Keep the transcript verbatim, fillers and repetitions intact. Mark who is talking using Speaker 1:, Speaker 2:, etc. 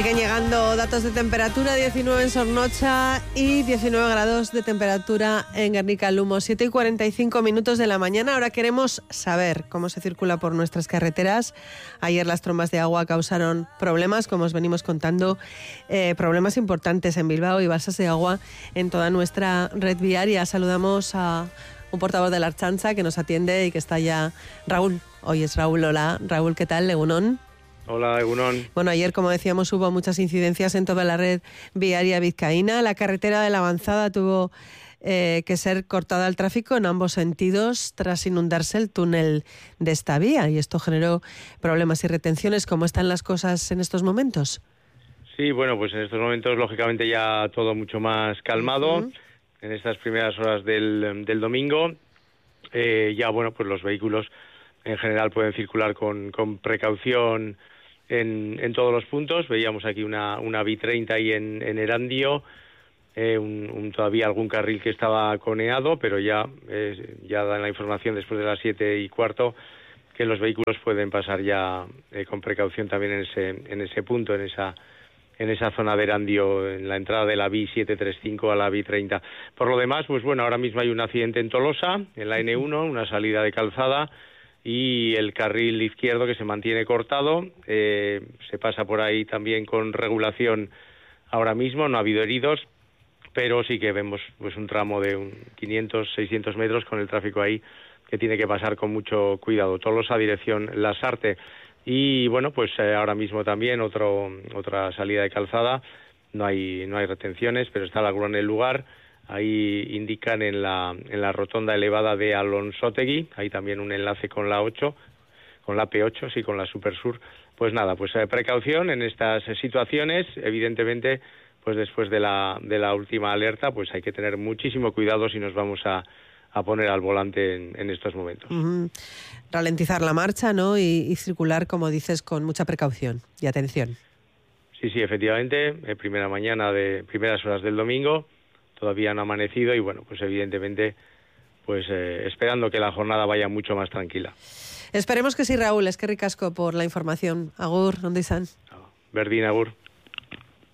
Speaker 1: Siguen llegando datos de temperatura, diecinueve en Sornocha y diecinueve grados de temperatura en Guernica-Lumo, siete y cuarenta y cinco minutos de la mañana. Ahora queremos saber cómo se circula por nuestras carreteras. Ayer las trombas de agua causaron problemas, como os venimos contando, eh, problemas importantes en Bilbao y balsas de agua en toda nuestra red viaria. Saludamos a un portavoz de la Ertzaintza que nos atiende y que está ya, Raúl. Hoy es Raúl. Hola, Raúl, ¿qué tal? Egunon.
Speaker 2: Hola, Egunon.
Speaker 1: Bueno, ayer, como decíamos, hubo muchas incidencias en toda la red viaria vizcaína. La carretera de la Avanzada tuvo eh, que ser cortada al tráfico en ambos sentidos tras inundarse el túnel de esta vía, y esto generó problemas y retenciones. ¿Cómo están las cosas en estos momentos?
Speaker 2: Sí, bueno, pues en estos momentos, lógicamente, ya todo mucho más calmado.
Speaker 1: Uh-huh.
Speaker 2: En estas primeras horas del, del domingo, eh, ya, bueno, pues los vehículos en general pueden circular con, con precaución en, en todos los puntos. Veíamos aquí una, una B treinta ahí en, en Erandio, eh, un, un, todavía algún carril que estaba coneado, pero ya, eh, ya dan la información después de las siete y cuarto que los vehículos pueden pasar ya eh, con precaución también en ese, en ese punto, en esa en esa zona de Erandio, en la entrada de la B setecientos treinta y cinco a la B treinta. Por lo demás, pues bueno, ahora mismo hay un accidente en Tolosa, en la N uno, una salida de calzada, y el carril izquierdo que se mantiene cortado. Eh, se pasa por ahí también con regulación ahora mismo, no ha habido heridos, pero sí que vemos pues un tramo de un quinientos, seiscientos metros con el tráfico ahí que tiene que pasar con mucho cuidado. Tolosa, dirección Lasarte. Y bueno, pues eh, ahora mismo también otro, otra salida de calzada, no hay, no hay retenciones, pero está la grúa en el lugar. Ahí indican en la, en la rotonda elevada de Alonsótegui, hay también un enlace con la ocho, con la P ocho, sí, con la Supersur. Pues nada, pues eh, precaución en estas eh, situaciones. Evidentemente, pues después de la, de la última alerta, pues hay que tener muchísimo cuidado si nos vamos a, a poner al volante en, en estos momentos.
Speaker 1: Uh-huh. Ralentizar la marcha, ¿no? Y, y circular, como dices, con mucha precaución y atención.
Speaker 2: Sí, sí, efectivamente, eh, primera mañana de primeras horas del domingo. Todavía no ha amanecido y, bueno, pues evidentemente, pues eh, esperando que la jornada vaya mucho más tranquila.
Speaker 1: Esperemos que sí, Raúl. Es que ricasco por la información. Agur, ¿dónde están?
Speaker 2: Berdín, agur.